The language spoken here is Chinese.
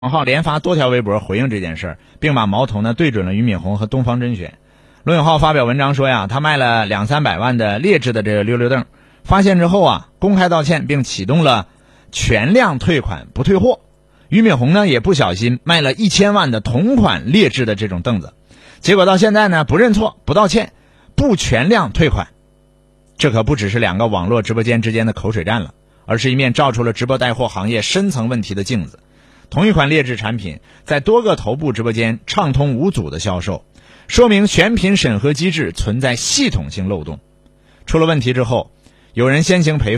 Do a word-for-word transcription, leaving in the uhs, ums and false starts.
王浩连发多条微博回应这件事儿，并把矛头呢对准了俞敏洪和东方甄选。罗永浩发表文章说呀，他卖了两三百万的劣质的这个溜溜凳，发现之后啊，公开道歉并启动了全量退款不退货。俞敏洪呢也不小心卖了一千万的同款劣质的这种凳子，结果到现在呢不认错不道歉不全量退款。这可不只是两个网络直播间之间的口水战了，而是一面照出了直播带货行业深层问题的镜子。同一款劣质产品在多个头部直播间畅通无阻的销售，说明选品审核机制存在系统性漏洞。出了问题之后，有人先行赔